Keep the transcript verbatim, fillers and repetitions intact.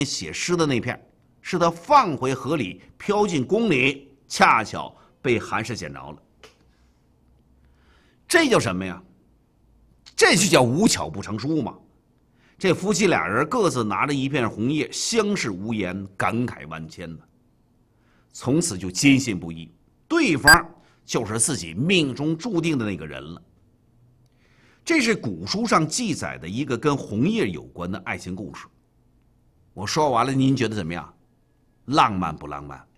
写诗的那片，是他放回河里飘进宫里，恰巧被韩氏捡着了。这叫什么呀？这就叫无巧不成书嘛。这夫妻俩人各自拿着一片红叶，相视无言，感慨万千呢。从此就坚信不疑，对方就是自己命中注定的那个人了。这是古书上记载的一个跟红叶有关的爱情故事。我说完了，您觉得怎么样？浪漫不浪漫？